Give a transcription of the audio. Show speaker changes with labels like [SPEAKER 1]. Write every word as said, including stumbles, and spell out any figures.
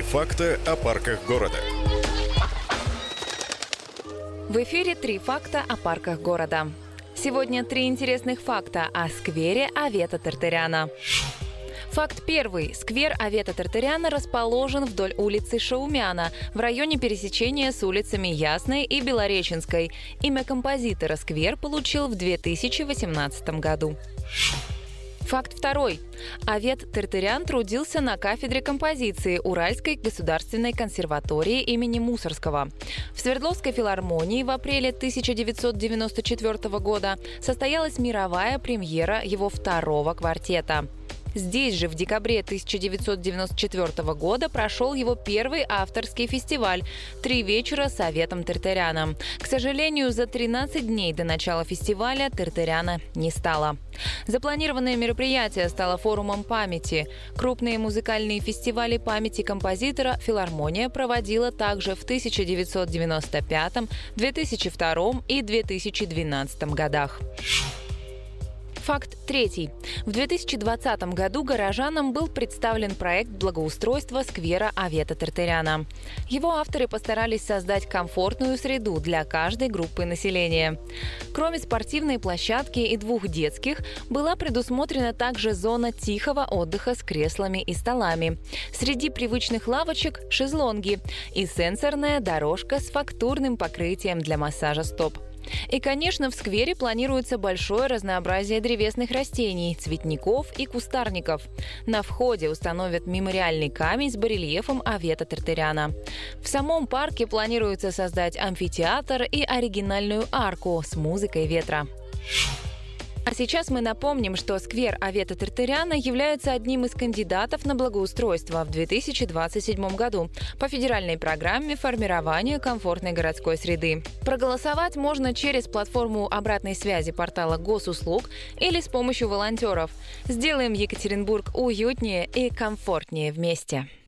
[SPEAKER 1] факта о парках города.
[SPEAKER 2] В эфире «Три факта о парках города». Сегодня три интересных факта о сквере Авета Тартаряна. Факт первый. Сквер Авета Тартаряна расположен вдоль улицы Шаумяна в районе пересечения с улицами Ясной и Белореченской. Имя композитора сквер получил в две тысячи восемнадцатом году. Факт второй. Авет Тартарян трудился на кафедре композиции Уральской государственной консерватории имени Мусоргского. В Свердловской филармонии в апреле тысяча девятьсот девяносто четвёртого года состоялась мировая премьера его второго квартета. Здесь же в декабре тысяча девятьсот девяносто четвёртого года прошел его первый авторский фестиваль «Три вечера с Аветом Тартаряном». К сожалению, за тринадцать дней до начала фестиваля Тартаряна не стало. Запланированное мероприятие стало форумом памяти. Крупные музыкальные фестивали памяти композитора филармония проводила также в тысяча девятьсот девяносто пятом, две тысячи втором и две тысячи двенадцатом годах. Факт третий. В две тысячи двадцатом году горожанам был представлен проект благоустройства сквера Авета Тартаряна. Его авторы постарались создать комфортную среду для каждой группы населения. Кроме спортивной площадки и двух детских, была предусмотрена также зона тихого отдыха с креслами и столами. Среди привычных лавочек – шезлонги и сенсорная дорожка с фактурным покрытием для массажа стоп. И, конечно, в сквере планируется большое разнообразие древесных растений, цветников и кустарников. На входе установят мемориальный камень с барельефом Авета Тартаряна. В самом парке планируется создать амфитеатр и оригинальную арку с музыкой ветра. А сейчас мы напомним, что сквер Авета Тартаряна является одним из кандидатов на благоустройство в две тысячи двадцать седьмом году по федеральной программе формирования комфортной городской среды. Проголосовать можно через платформу обратной связи портала Госуслуг или с помощью волонтеров. Сделаем Екатеринбург уютнее и комфортнее вместе.